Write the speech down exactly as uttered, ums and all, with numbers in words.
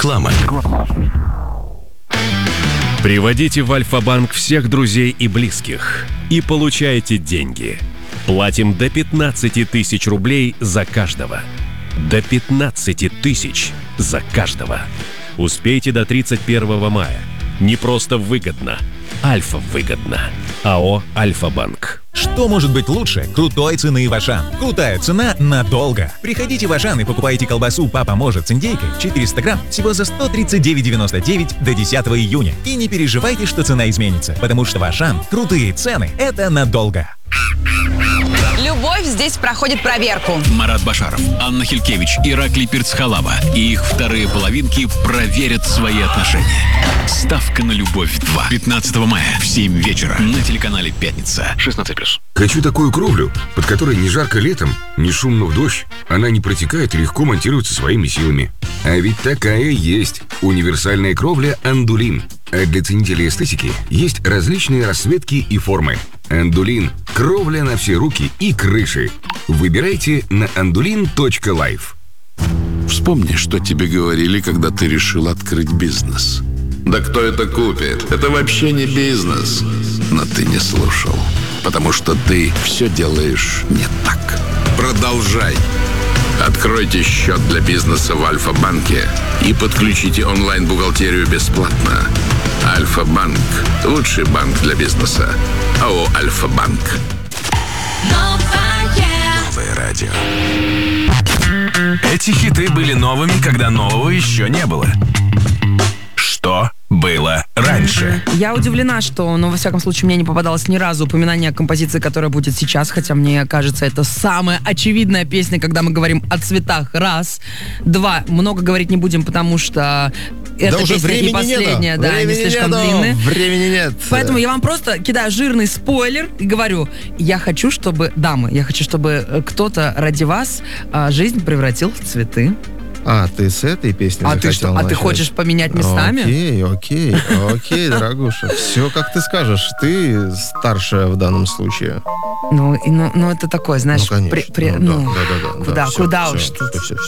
Реклама. Приводите в Альфа-банк всех друзей и близких и получайте деньги. Платим до пятнадцати тысяч рублей за каждого. До пятнадцати тысяч за каждого. Успейте до тридцать первого мая. Не просто выгодно. Альфа выгодно. АО «Альфа-банк». Что может быть лучше крутой цены в Ашан? Крутая цена надолго. Приходите в Ашан и покупайте колбасу «Папа может» с индейкой четыреста грамм всего за сто тридцать девять девяносто девять до десятого июня. И не переживайте, что цена изменится, потому что в Ашан крутые цены – это надолго. Любовь здесь проходит проверку. Марат Башаров, Анна Хилькевич, Ираклий Перцхалава и их вторые половинки проверят свои отношения. Ставка на любовь два. пятнадцатого мая в семь вечера на телеканале «Пятница». шестнадцать плюс. Хочу такую кровлю, под которой не жарко летом, не шумно в дождь. Она не протекает и легко монтируется своими силами. А ведь такая есть. Универсальная кровля «Андулин». А для ценителей эстетики есть различные расцветки и формы. «Андулин» – кровля на все руки и крыши. Выбирайте на андулин точка лайф. Вспомни, что тебе говорили, когда ты решил открыть бизнес. Да кто это купит? Это вообще не бизнес. Но ты не слушал, потому что ты все делаешь не так. Продолжай. Откройте счет для бизнеса в Альфа-банке и подключите онлайн-бухгалтерию бесплатно. Альфа-банк – лучший банк для бизнеса. АО «Альфа-банк». Новое радио. Эти хиты были новыми, когда нового еще не было. Что было раньше? Я удивлена, что, ну, во всяком случае, мне не попадалось ни разу упоминание о композиции, которая будет сейчас, хотя мне кажется, это самая очевидная песня, когда мы говорим о цветах. Раз. Два. Много говорить не будем, потому что эта да песня не последняя, нету. да, времени не слишком нету. длинная. Времени нет. Поэтому я вам просто кидаю жирный спойлер и говорю, я хочу, чтобы, дамы, я хочу, чтобы кто-то ради вас а, жизнь превратил в цветы. А, ты с этой песни А ты что, а начать? ты хочешь поменять местами? Окей, окей, окей, дорогуша. Все, как ты скажешь. Ты старшая в данном случае. Ну, и, ну, ну это такое, знаешь, Ну, конечно. при- при- Ну, ну, да, да, да, да, куда, да, всё, куда всё, уж всё, тут. всё,